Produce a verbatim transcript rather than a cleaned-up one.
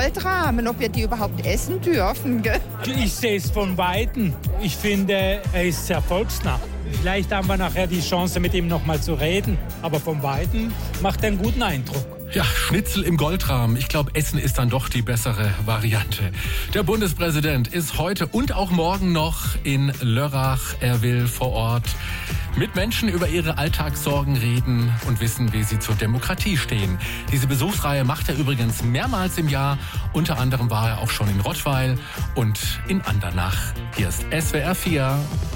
Goldrahmen, ob wir die überhaupt essen dürfen. Gell? Ich sehe es von Weitem. Ich finde, er ist sehr volksnah. Vielleicht haben wir nachher die Chance, mit ihm noch mal zu reden. Aber von Weitem macht er einen guten Eindruck. Ja, Schnitzel im Goldrahmen. Ich glaube, Essen ist dann doch die bessere Variante. Der Bundespräsident ist heute und auch morgen noch in Lörrach. Er will vor Ort mit Menschen über ihre Alltagssorgen reden und wissen, wie sie zur Demokratie stehen. Diese Besuchsreihe macht er übrigens mehrmals im Jahr. Unter anderem war er auch schon in Rottweil und in Andernach. Hier ist S W R vier.